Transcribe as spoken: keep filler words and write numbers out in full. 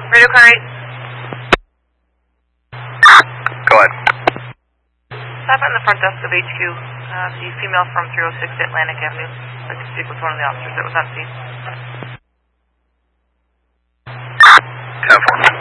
Radio car eight. Go ahead. Stop on the front desk of H Q. Uh, the female from three oh six Atlantic Avenue. I'd like to speak with one of the officers that was on scene. ten four.